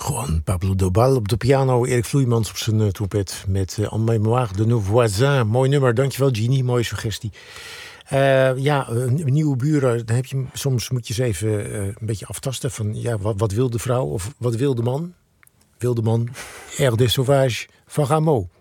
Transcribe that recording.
Gewoon Pablo Dobal op de piano, Erik Vloeimans op zijn trompet met En mémoire de nos voisins. Mooi nummer, dankjewel Genie, mooie suggestie. Een nieuwe buren, dan heb je, soms moet je ze even een beetje aftasten van wat wil de vrouw of wat wil de man? Wil de man Air des Sauvages van Rameau.